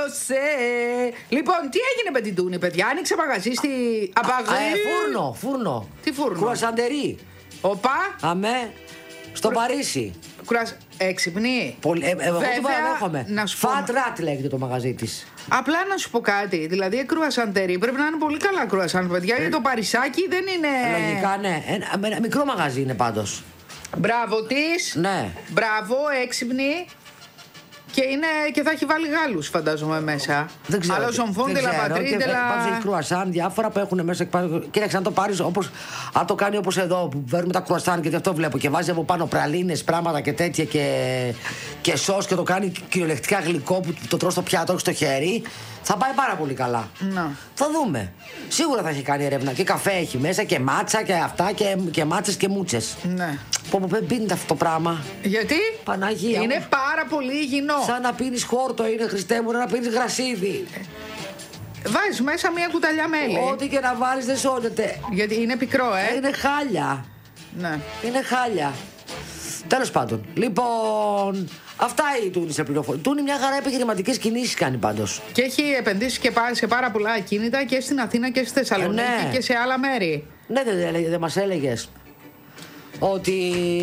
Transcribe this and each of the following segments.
Λοιπόν, τι έγινε με την Τούνη, παιδιά? Άνοιξε μαγαζί στη Φούρνο. Τι φούρνο? Κρουασαντερί. Οπα. Αμέ. Στο Παρίσι. Έξυπνη. Εγώ την παραδέχομαι. Να σου πω. Fat Rat λέγεται το μαγαζί της. Απλά να σου πω κάτι. Δηλαδή, κρουασαντερί πρέπει να είναι πολύ καλά κρουασάν, παιδιά. Γιατί το Παρισάκι δεν είναι. Λογικά, ναι. Ένα μικρό μαγαζί είναι πάντως. Μπράβο της. Ναι. Μπράβο, έξυπνη. Και θα έχει βάλει Γάλλους, φαντάζομαι, μέσα. Δεν ξέρω. Αλλά ζομφόν, τελα πατρί, Πάντως έχει κρουασάν, διάφορα που έχουν μέσα. Κοίταξε, αν το πάρεις αν το κάνει όπως εδώ που παίρνουμε τα κρουασάν, γιατί αυτό βλέπω, και βάζει από πάνω πραλίνες, πράγματα και τέτοια και σως και το κάνει κυριολεκτικά γλυκό που το τρως στο πιάτο, όχι στο χέρι, θα πάει πάρα πολύ καλά. Να. Θα δούμε. Σίγουρα θα έχει κάνει έρευνα. Και καφέ έχει μέσα και μάτσα και αυτά και μάτσες και μούτσες. Ναι. Που πίνετε αυτό το πράγμα. Γιατί? Παναγία. Είναι πάρα πολύ υγιεινό. Σαν να πίνεις χόρτο είναι, Χριστέ μου, να πίνεις γρασίδι. Βάζεις μέσα μια κουταλιά μέλι. Ό,τι και να βάλεις δεν σώνεται. Γιατί είναι πικρό, Είναι χάλια. Ναι. Είναι χάλια. Τέλος πάντων. Λοιπόν, αυτά η Τούνη σε πληροφορία. Τούνη μια χαρά επιχειρηματικές κινήσεις κάνει πάντως. Και έχει επενδύσει και σε πάρα πολλά ακίνητα και στην Αθήνα και στη Θεσσαλονίκη και σε άλλα μέρη. Ναι, δεν μας έλεγες ότι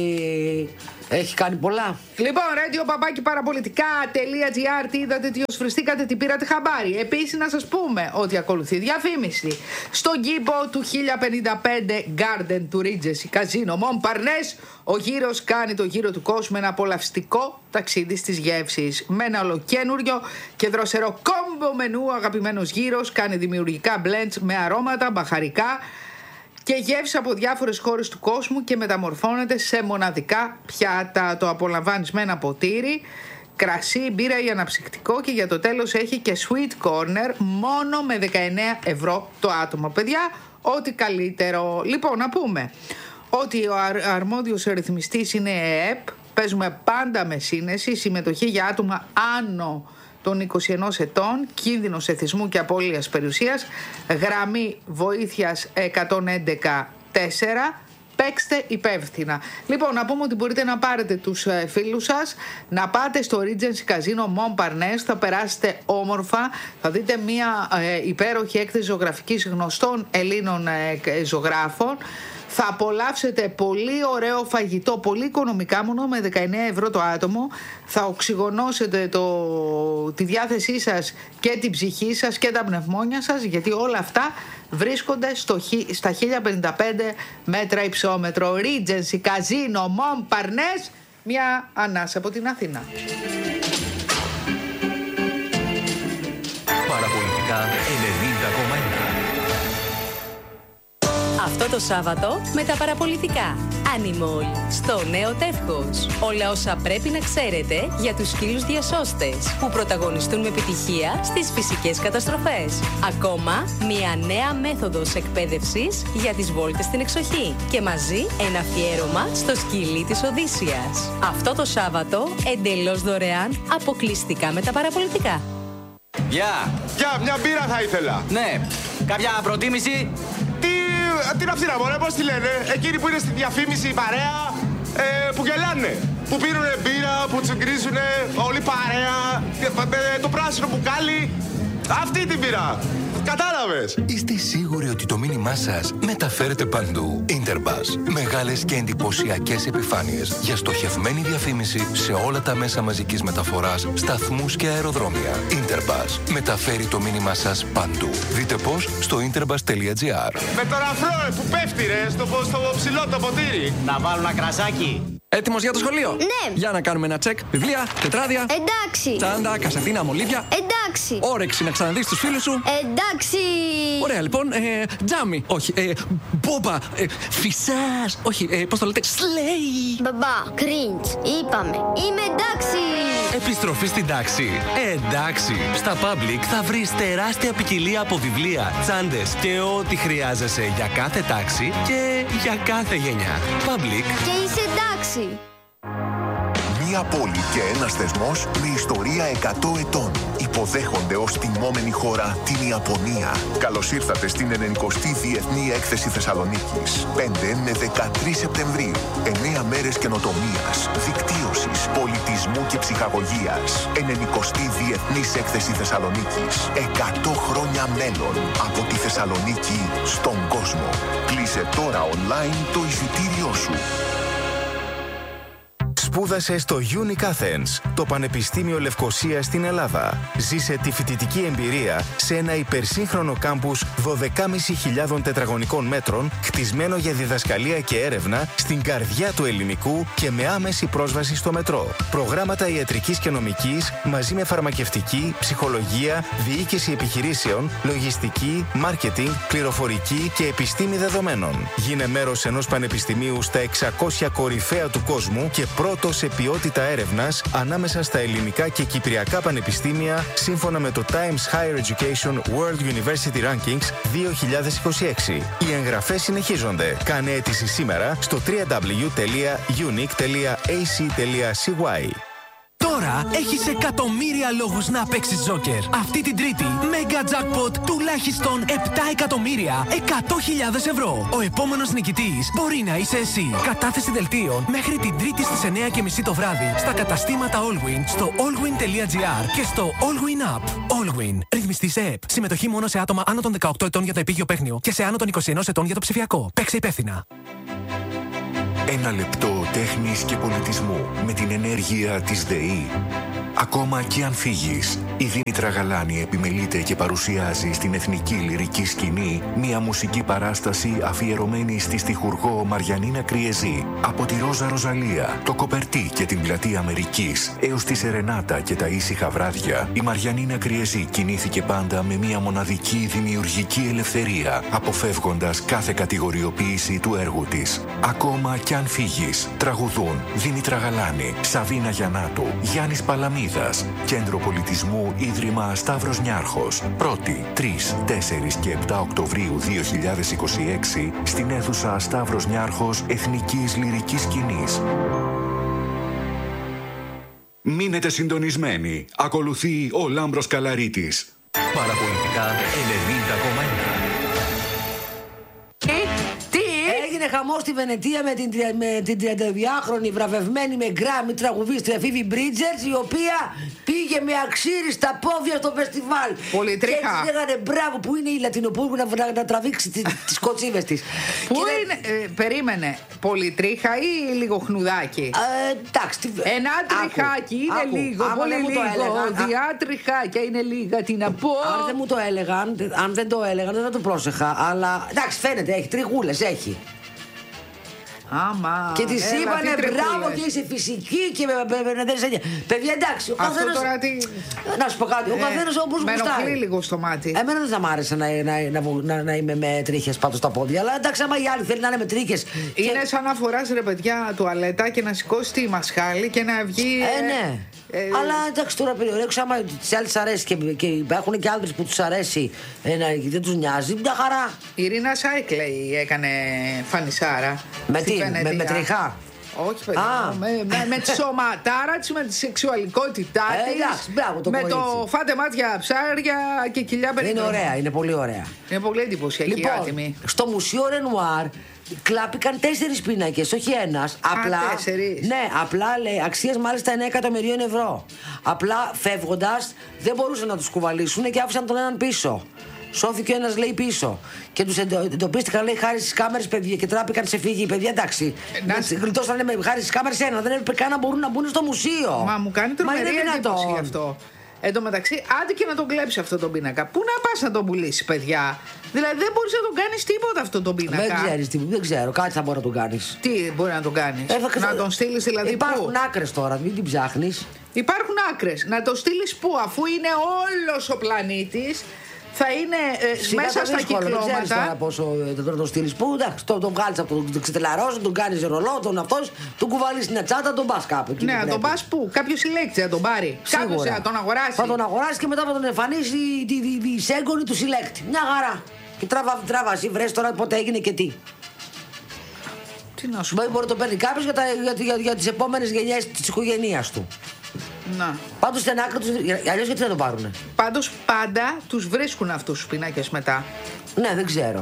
έχει κάνει πολλά. Λοιπόν, radio@parapolitica.gr. Τι είδατε, τι osφριστήκατε, τι πήρατε χαμπάρι. Επίσης να σας πούμε ότι ακολουθεί διαφήμιση στον κήπο του 1055 Garden του Regency Casino Montparnasse. Ο γύρος κάνει το γύρο του κόσμου, ένα απολαυστικό ταξίδι στις γεύσεις. Με ένα ολοκένουριο και δροσερό κόμπο μενού. Αγαπημένος γύρος κάνει δημιουργικά blends με αρώματα μπαχαρικά και γεύσεις από διάφορες χώρες του κόσμου και μεταμορφώνεται σε μοναδικά πιάτα. Το απολαμβάνεις με ένα ποτήρι, κρασί, μπύρα ή αναψυκτικό, και για το τέλος έχει και sweet corner μόνο με 19 ευρώ το άτομο. Παιδιά, ό,τι καλύτερο. Λοιπόν, να πούμε ότι ο αρμόδιος ρυθμιστής είναι ΕΕΠ. Παίζουμε πάντα με σύνεση. Συμμετοχή για άτομα άνω των 21 ετών, κίνδυνος εθισμού και απώλειας περιουσίας. Γραμμή βοήθειας 111-4. Παίξτε υπεύθυνα. Λοιπόν, να πούμε ότι μπορείτε να πάρετε τους φίλους σας, να πάτε στο Regency Casino Montparnasse, θα περάσετε όμορφα, θα δείτε μια υπέροχη έκθεση ζωγραφικής γνωστών Ελλήνων ζωγράφων. Θα απολαύσετε πολύ ωραίο φαγητό, πολύ οικονομικά, μόνο με 19 ευρώ το άτομο. Θα οξυγονώσετε τη διάθεσή σας και την ψυχή σας και τα πνευμόνια σας, γιατί όλα αυτά βρίσκονται στα 1055 μέτρα υψόμετρο. Regency Casino Montparnasse, μια ανάσα από την Αθήνα. Παραπολιτικά 90,1. Αυτό το Σάββατο με τα παραπολιτικά. Animal στο νέο τεύχος. Όλα όσα πρέπει να ξέρετε για τους σκύλους διασώστες που πρωταγωνιστούν με επιτυχία στις φυσικές καταστροφές. Ακόμα μια νέα μέθοδος εκπαίδευσης για τις βόλτες στην εξοχή. Και μαζί ένα αφιέρωμα στο σκυλί της Οδύσσιας. Αυτό το Σάββατο εντελώς δωρεάν, αποκλειστικά με τα παραπολιτικά. Γεια! Γεια, μια μπύρα θα ήθελα. Ναι, κάποια προτίμηση? Τι αυτή να μωρέ, πώς τη λένε, εκείνοι που είναι στη διαφήμιση η παρέα, που γελάνε, που πίνουνε μπύρα, που τσουγκρίζουνε όλη παρέα, το πράσινο μπουκάλι, αυτή την μπύρα. Κατάλαβες. Είστε σίγουροι ότι το μήνυμά σας μεταφέρεται παντού? Interbus. Μεγάλες και εντυπωσιακές επιφάνειες για στοχευμένη διαφήμιση σε όλα τα μέσα μαζικής μεταφοράς, σταθμούς και αεροδρόμια. Interbus. Μεταφέρει το μήνυμά σας παντού. Δείτε πώς στο interbus.gr. Με τον αφρό που πέφτει ρε, στο ψηλό το ποτήρι. Να βάλω ένα κρασάκι. Έτοιμος για το σχολείο? Ναι. Για να κάνουμε ένα τσεκ. Βιβλία, τετράδια. Εντάξει. Τσάντα, κασετίνα, μολύβια. Εντάξει. Όρεξη να ξαναδείς τους φίλους σου. Εντάξει. Ωραία, λοιπόν. Τζάμι. Όχι. Μπόμπα. Φυσάς. Όχι. Πώς το λέτε? Σλέι. Μπαμπά, cringe. Είπαμε. Είμαι εντάξει. Επιστροφή στην τάξη. Εντάξει. Στα Public θα βρεις τεράστια ποικιλία από βιβλία, τσάντες και ό,τι χρειάζεσαι για κάθε τάξη και για κάθε γενιά. Public. Και είσαι εντάξει. Μία πόλη και ένας θεσμός με ιστορία 100 ετών. Η υποδέχονται ως τιμόμενη χώρα την Ιαπωνία. Καλώς ήρθατε στην 90η Διεθνή Έκθεση Θεσσαλονίκης. 5 με 13 Σεπτεμβρίου. 9 μέρες καινοτομίας, δικτύωσης, πολιτισμού και ψυχαγωγίας. 90η Διεθνής Έκθεση Θεσσαλονίκης. 100 χρόνια μέλλον από τη Θεσσαλονίκη στον κόσμο. Κλείσε τώρα online το εισιτήριό σου. Σπούδασε στο Unique Athens, το Πανεπιστήμιο Λευκωσίας στην Ελλάδα. Ζήσε τη φοιτητική εμπειρία σε ένα υπερσύγχρονο κάμπους 12.500 τετραγωνικών μέτρων, χτισμένο για διδασκαλία και έρευνα στην καρδιά του ελληνικού και με άμεση πρόσβαση στο μετρό. Προγράμματα ιατρικής και νομικής μαζί με φαρμακευτική, ψυχολογία, διοίκηση επιχειρήσεων, λογιστική, μάρκετινγκ, πληροφορική και επιστήμη δεδομένων. Γίνε μέρος ενός πανεπιστημίου στα 600 κορυφαία του κόσμου και πρώτο σε ποιότητα έρευνας ανάμεσα στα ελληνικά και κυπριακά πανεπιστήμια σύμφωνα με το Times Higher Education World University Rankings 2026. Οι εγγραφές συνεχίζονται. Κάνε αίτηση σήμερα στο www.unique.ac.cy. Τώρα έχεις εκατομμύρια λόγους να παίξεις Τζόκερ. Αυτή την Τρίτη, Mega Jackpot τουλάχιστον 7 εκατομμύρια 100.000 ευρώ. Ο επόμενος νικητής μπορεί να είσαι εσύ. Κατάθεση δελτίων μέχρι την Τρίτη στις 9:30 το βράδυ στα καταστήματα Allwyn, στο allwyn.gr και στο Allwyn App. Allwyn. Ρυθμιστή σε ΕΠ. Συμμετοχή μόνο σε άτομα άνω των 18 ετών για το επίγειο παίχνιο και σε άνω των 21 ετών για το ψηφιακό. Παίξε υπεύθυνα. Ένα λεπτό τέχνης και πολιτισμού με την ενέργεια της ΔΕΗ. Ακόμα και αν φύγεις, η Δήμητρα Γαλάνη επιμελείται και παρουσιάζει στην εθνική λυρική σκηνή μια μουσική παράσταση αφιερωμένη στη στιχουργό Μαριανίνα Κριεζή. Από τη Ρόζα Ροζαλία, το Κοπερτί και την Πλατεία Αμερικής έως τη Σερενάτα και τα ήσυχα βράδια, η Μαριανίνα Κριεζή κινήθηκε πάντα με μια μοναδική δημιουργική ελευθερία, αποφεύγοντας κάθε κατηγοριοποίηση του έργου της. Ακόμα και αν φύγεις, τραγουδούν Δήμητρα Γαλάνη, Σαβίνα Γιαννάτου, Γιάννης Παλαμίδας. Κέντρο Πολιτισμού, Ίδρυμα Σταύρος Νιάρχος. 1η, 3, 4 και 7 Οκτωβρίου 2026 στην αίθουσα Σταύρος Νιάρχος Εθνικής Λυρικής Σκηνής. Μείνετε συντονισμένοι. Ακολουθεί ο Λάμπρος Καλαρίτης. Παραπολιτικά 90,1. Έγινε χαμός στη Βενετία με την 32χρονη βραβευμένη με γκράμι τραγουδίστρια Φίβι Μπρίτζερς, η οποία πήγε με αξίρι στα πόδια στο φεστιβάλ. Πολιτρίχα. Και έτσι λέγανε μπράβο, που είναι η Λατινοπούλου να τραβήξει τις κοτσίβες της. Πού είναι, περίμενε, πολυτρίχα ή λίγο χνουδάκι? Εντάξει. Ένα τριχάκι είναι λίγο, πολύ λίγο. Διά τριχάκια είναι λίγα, τι να πω. Αν δεν μου το έλεγαν, αν δεν το έλεγαν, δεν θα το πρόσεχα. Αλλά εντάξει, φαίνεται, έχει τριχούλες, έχει. Άμα. Και της είπανε μπράβο και είσαι φυσική και δεν είσαι. Παιδιά, εντάξει, ο καθένας. Να σου πω κάτι, ο καθένας όπως γουστάρει. Με ενοχλεί λίγο στο μάτι. Εμένα δεν θα μ' άρεσε να είμαι με τρίχες πάνω στα πόδια. Αλλά εντάξει, άμα η άλλη θέλει να είναι με τρίχες. Είναι σαν να φοράς, ρε παιδιά, τουαλέτα και να σηκώσει τη μασχάλη και να βγει. Ναι. Αλλά εντάξει, τώρα περιορέξω, άμα τις άλλες αρέσει και υπάρχουν και άντρες που τους αρέσει, δεν τους νοιάζει, μια χαρά. Η Ρίνα Σάικλεϊ έκανε φανισάρα. Με τι, με τριχά? Όχι, παιδιά. Με τη σωματάρα της, με τη σεξουαλικότητά της. Με το φάτε μάτια ψάρια και κοιλιά περίπου. Είναι ωραία, είναι πολύ ωραία. Είναι πολύ εντυπωσιακή, άτιμη. Στο Μουσείο Ρενουάρ κλάπηκαν 4 πίνακες, όχι ένας. Απλά, 4. Ναι, απλά λέει αξίας μάλιστα 9 εκατομμυρίων ευρώ. Απλά φεύγοντας δεν μπορούσαν να τους κουβαλήσουν και άφησαν τον έναν πίσω. Σώθηκε ένας, λέει, πίσω. Και τους εντοπίστηκαν, λέει, χάρη στις κάμερες, παιδιά, και τράπηκαν σε φύγη. Παιδιά, εντάξει. Γλιτώσανε χάρη στις κάμερες ένα. Δεν έπρεπε καν να μπορούν να μπουν στο μουσείο. Μα μου κάνει τρομερή εντύπωση αυτό. Εν τω μεταξύ, άντε και να τον κλέψει αυτό τον πίνακα. Πού να πας να τον πουλήσει, παιδιά? Δηλαδή δεν μπορείς να τον κάνεις τίποτα αυτό τον πίνακα. Δεν ξέρεις τι, δεν ξέρω. Κάτι θα μπορεί να τον κάνεις. Τι μπορεί να τον κάνεις? Να τον στείλεις δηλαδή? Υπάρχουν άκρες τώρα, μην την ψάχνεις. Υπάρχουν άκρες. Να το στείλεις πού, αφού είναι όλος ο πλανήτης. Θα είναι μέσα στα κυκλώματα. Δεν ξέρεις τώρα πόσο θα το στείλεις πού. Εντάξει, τον βγάλεις από τον ξετελαρός, τον κάνεις ρολό, τον αυτός, τον κουβαλείς στην τσάντα, τον πας κάπου. Ναι, να τον πας πού? Κάποιο συλλέκτη θα τον πάρει. Κάποιος θα τον αγοράσει. Θα τον αγοράσει και μετά θα τον εμφανίσει η σέγγονη του συλλέκτη. Μια χαρά. Και τράβα, εσύ βρες τώρα πότε έγινε και τι. Τι να σου πω. Μπορεί να το παίρνει κάποιος για τις επόμενες γενιές της οικογένειας του. Να. Πάντως στην άκρη τους. Αλλιώς γιατί δεν το πάρουνε. Πάντως πάντα τους βρίσκουν αυτούς τους πινάκες μετά. Ναι, δεν ξέρω.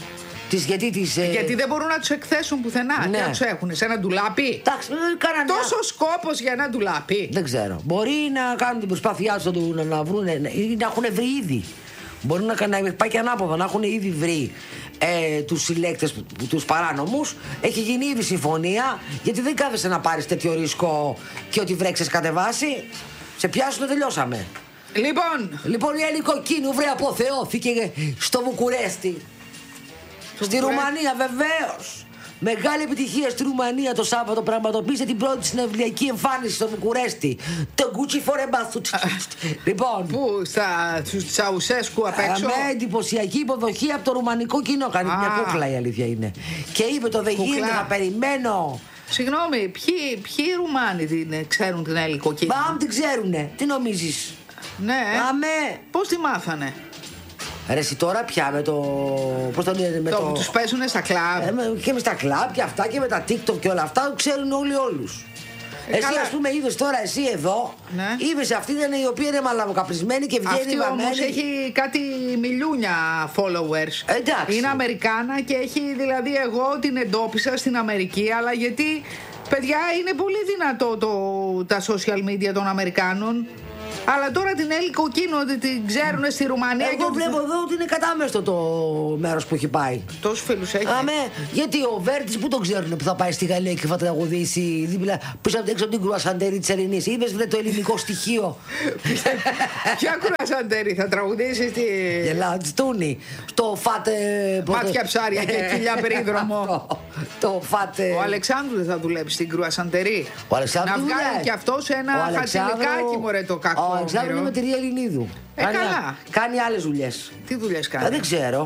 Γιατί δεν μπορούν να τους εκθέσουν πουθενά. Ναι. Τι να τους έχουν, σε ένα ντουλάπι. Εντάξει, τόσο σκόπος για ένα ντουλάπι. Δεν ξέρω. Μπορεί να κάνουν την προσπάθειά τους να βρουν ή να έχουν βρει ήδη. Μπορεί να πάει και ανάποδα, να έχουν ήδη βρει τους συλλέκτες, τους παράνομους. Έχει γίνει ήδη συμφωνία. Γιατί δεν κάθεσαι να πάρεις τέτοιο ρίσκο και ότι βρέξεις κατεβάσει. Σε πιάσουν, τελειώσαμε. Λοιπόν, η ελικοκίνου αποθεώθηκε στο Βουκουρέστι. Στη Ρουμανία, βεβαίως. Μεγάλη επιτυχία στη Ρουμανία το Σάββατο πραγματοποίησε την πρώτη συναυλιακή εμφάνιση στο Βουκουρέστι. Το Gucci for a bath. Λοιπόν. Πού, στους Τσαουσέσκου απ' έξω. Με εντυπωσιακή υποδοχή από το ρουμανικό κοινό. Κάνει μια κούκλα, η αλήθεια είναι. Και είπε το δεν γίνεται, θα περιμένω. Συγγνώμη, ποιοι Ρουμάνοι ξέρουν την ελικοκίνου? Μπαμ, την ξέρουνε. Τι νομίζεις? Ναι. Πώς τη μάθανε? Ρε εσύ τώρα πια με το... Πώς το λένε, τους παίζουνε στα κλαμπ. Και με στα κλαμπ και αυτά και με τα TikTok και όλα αυτά ξέρουν όλοι όλους. Εσύ ας πούμε είδες τώρα εσύ εδώ, είδες αυτή η οποία είναι μαλαμοκαπρισμένη και βγαίνει αυτή βαμμένη. Όμως έχει κάτι μιλούνια followers. Εντάξει. Είναι Αμερικάνα και έχει, δηλαδή εγώ την εντόπισα στην Αμερική, αλλά γιατί παιδιά είναι πολύ δυνατό τα social media των Αμερικάνων. Αλλά τώρα την ελικοκίνου ότι την ξέρουν στη Ρουμανία. Εγώ βλέπω εδώ ότι είναι κατάμεστο το μέρος που έχει πάει. Τόσους φίλους έχει. Γιατί ο Βέρτης που τον ξέρουν που θα πάει στη Γαλλία και θα τραγουδήσει δίπλα πίσω από την κρουασαντέρη της Ερηνής. Είδες βρε το ελληνικό στοιχείο. Ποια κρουασαντέρη θα τραγουδήσει στη... Γελαντστούνι. Στο φάτε... Μάτια ψάρια και κοιλιά περίδρομο. Το φάτε... Ο Αλεξάνδρου δεν θα δουλέψει στην κρουασαντέρη. Να βγάλει και αυτό ένα χατσιλικάκι μωρέ το κακό. Ο Αλεξάνδρου είναι με τη Ρία Ελληνίδου. Καλά. Κάνει άλλες δουλειές. Τι δουλειές κάνει? Δεν ξέρω.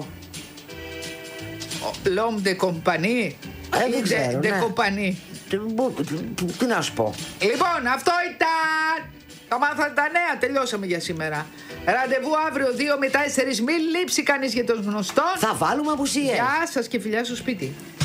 L'homme de compagnie. Δεν ξέρω. De compagnie. Τι να σου πω. Λοιπόν, αυτό ήταν. Τα μάθατε τα νέα. Τελειώσαμε για σήμερα. Ραντεβού αύριο 2 με 4. Μην λείψει κανείς για τον γνωστό. Θα βάλουμε απουσίες. Γεια σας και φιλιά στο σπίτι.